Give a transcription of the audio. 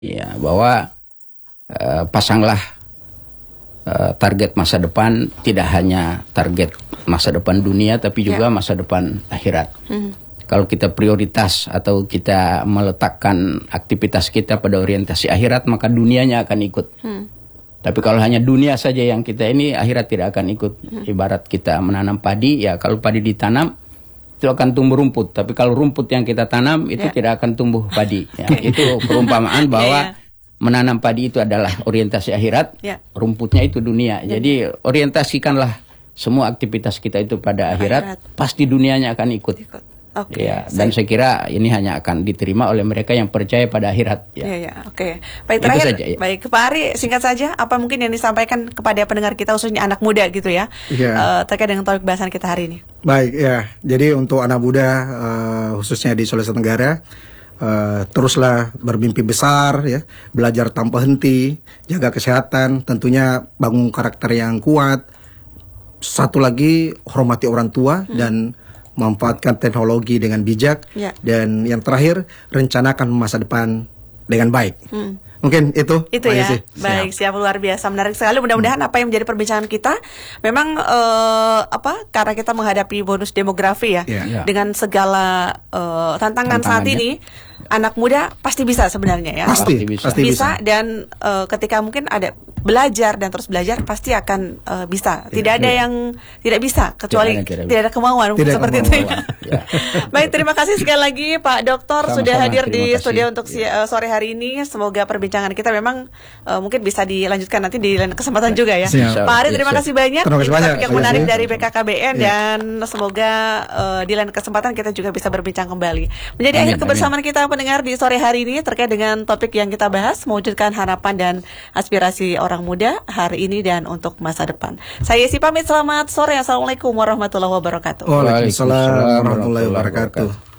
Ya, bahwa pasanglah target masa depan, tidak hanya target masa depan dunia tapi juga masa depan akhirat. Kalau kita prioritas atau kita meletakkan aktivitas kita pada orientasi akhirat, maka dunianya akan ikut. Tapi kalau hanya dunia saja yang kita ini, akhirat tidak akan ikut. Ibarat kita menanam padi, ya kalau padi ditanam itu akan tumbuh rumput. Tapi kalau rumput yang kita tanam itu tidak akan tumbuh padi. Ya, itu perumpamaan bahwa menanam padi itu adalah orientasi akhirat, rumputnya itu dunia. Jadi orientasikanlah semua aktivitas kita itu pada akhirat, pasti dunianya akan ikut. Ya, dan saya kira ini hanya akan diterima oleh mereka yang percaya pada akhirat. Baik, terakhir, baik Pak Ari, singkat saja, apa mungkin yang disampaikan kepada pendengar kita khususnya anak muda gitu ya, terkait dengan topik bahasan kita hari ini? Baik ya, jadi untuk anak muda khususnya di Sulawesi Tenggara, teruslah bermimpi besar ya, belajar tanpa henti, jaga kesehatan, tentunya bangun karakter yang kuat. Satu lagi, hormati orang tua dan memanfaatkan teknologi dengan bijak. Dan yang terakhir, rencanakan masa depan dengan baik. Mungkin itu ya. Baik, siap, luar biasa, menarik sekali. Mudah-mudahan apa yang menjadi perbincangan kita memang karena kita menghadapi bonus demografi ya, dengan segala tantangan saat ini, anak muda pasti bisa sebenarnya ya. Pasti bisa. Dan ketika mungkin ada belajar dan terus belajar, pasti akan bisa. Tidak ada yang tidak bisa kecuali tidak ada kemauan, seperti itu ya. Baik, terima kasih sekali lagi Pak Doktor sudah hadir di studio untuk sore hari ini. Semoga perbincangan kita memang mungkin bisa dilanjutkan nanti di lain kesempatan juga ya. Pak Ari, terima kasih banyak. Topik yang menarik dari BKKBN dan semoga di lain kesempatan kita juga bisa berbincang kembali. Menjadi akhir kebersamaan kita pendengar di sore hari ini terkait dengan topik yang kita bahas, mewujudkan harapan dan aspirasi orang muda hari ini dan untuk masa depan. Saya Yesi pamit, selamat sore. Assalamualaikum warahmatullahi wabarakatuh. Waalaikumsalam warahmatullahi wabarakatuh.